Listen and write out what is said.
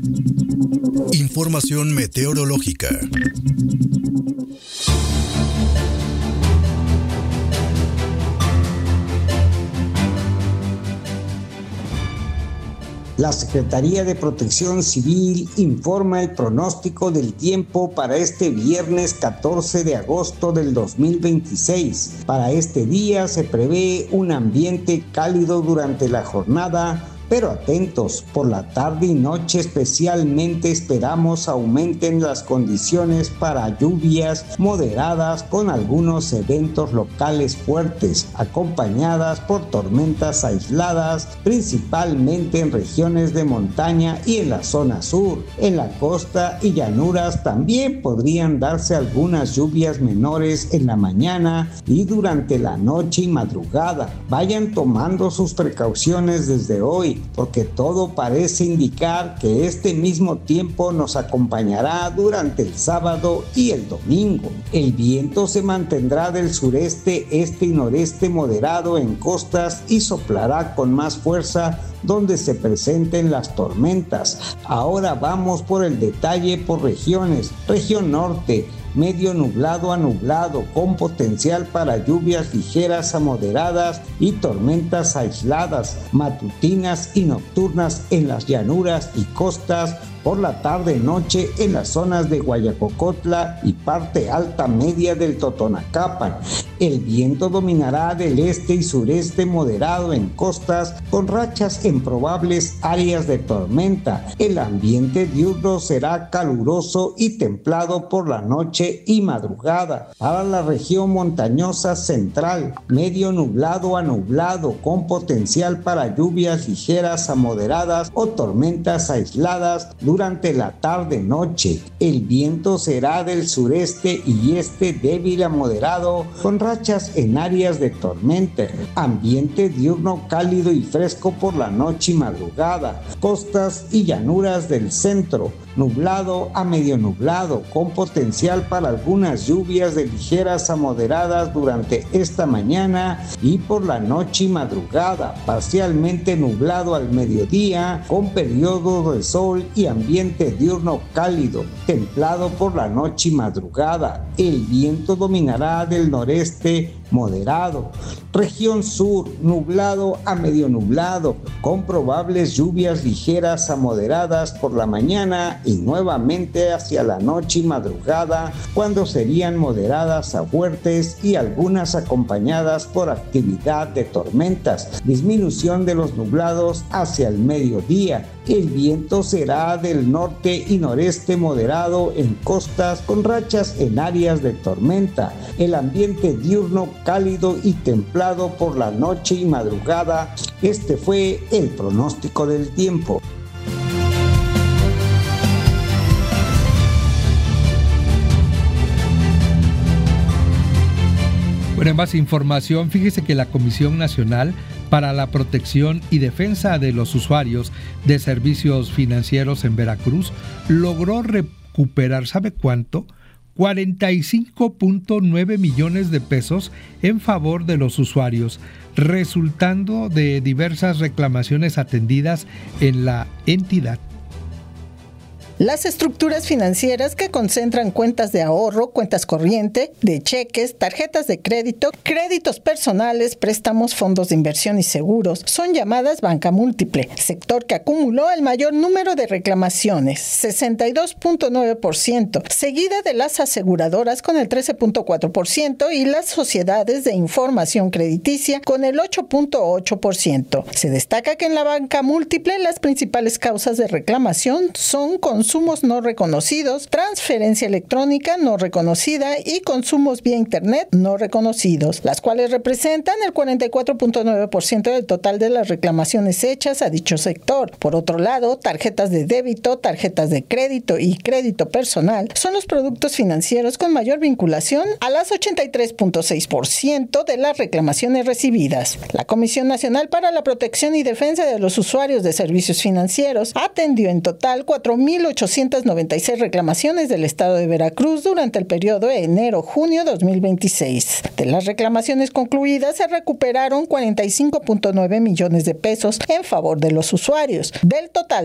Información meteorológica. La Secretaría de Protección Civil informa el pronóstico del tiempo para este viernes 14 de agosto del 2026. Para este día se prevé un ambiente cálido durante la jornada, pero atentos, por la tarde y noche especialmente esperamos aumenten las condiciones para lluvias moderadas con algunos eventos locales fuertes, acompañadas por tormentas aisladas, principalmente en regiones de montaña y en la zona sur. En la costa y llanuras también podrían darse algunas lluvias menores en la mañana y durante la noche y madrugada. Vayan tomando sus precauciones desde hoy, porque todo parece indicar que este mismo tiempo nos acompañará durante el sábado y el domingo. El viento se mantendrá del sureste, este y noreste moderado en costas y soplará con más fuerza donde se presenten las tormentas. Ahora vamos por el detalle por regiones. Región norte, medio nublado a nublado, con potencial para lluvias ligeras a moderadas y tormentas aisladas, matutinas y nocturnas en las llanuras y costas, por la tarde-noche en las zonas de Guayacocotla y parte alta media del Totonacapan. El viento dominará del este y sureste moderado en costas, con rachas en probables áreas de tormenta. El ambiente diurno será caluroso y templado por la noche y madrugada. Para la región montañosa central, medio nublado a nublado, con potencial para lluvias ligeras a moderadas o tormentas aisladas durante la tarde-noche. El viento será del sureste y este débil a moderado, con rachas en áreas de tormenta. Ambiente diurno cálido y fresco por la noche y madrugada. Costas y llanuras del centro, nublado a medio nublado, con potencial para algunas lluvias de ligeras a moderadas durante esta mañana y por la noche y madrugada. Parcialmente nublado al mediodía, con periodos de sol y ambiente diurno cálido, templado por la noche y madrugada. El viento dominará del noreste moderado. Región sur, nublado a medio nublado, con probables lluvias ligeras a moderadas por la mañana y nuevamente hacia la noche y madrugada, cuando serían moderadas a fuertes y algunas acompañadas por actividad de tormentas. Disminución de los nublados hacia el mediodía. El viento será del norte y noreste moderado en costas, con rachas en áreas de tormenta. El ambiente diurno cálido y templado por la noche y madrugada. Este fue el pronóstico del tiempo. Bueno, en más información, fíjese que la Comisión Nacional para la Protección y Defensa de los Usuarios de Servicios Financieros en Veracruz logró recuperar, ¿sabe cuánto? 45.9 millones de pesos en favor de los usuarios, resultando de diversas reclamaciones atendidas en la entidad. Las estructuras financieras que concentran cuentas de ahorro, cuentas corriente, de cheques, tarjetas de crédito, créditos personales, préstamos, fondos de inversión y seguros son llamadas banca múltiple, sector que acumuló el mayor número de reclamaciones, 62.9%, seguida de las aseguradoras con el 13.4% y las sociedades de información crediticia con el 8.8%. Se destaca que en la banca múltiple las principales causas de reclamación son consumos no reconocidos, transferencia electrónica no reconocida y consumos vía internet no reconocidos, las cuales representan el 44.9% del total de las reclamaciones hechas a dicho sector. Por otro lado, tarjetas de débito, tarjetas de crédito y crédito personal son los productos financieros con mayor vinculación a las 83.6% de las reclamaciones recibidas. La Comisión Nacional para la Protección y Defensa de los Usuarios de Servicios Financieros atendió en total 4.896 reclamaciones del estado de Veracruz durante el periodo de enero-junio 2026. De las reclamaciones concluidas, se recuperaron 45.9 millones de pesos en favor de los usuarios. Del total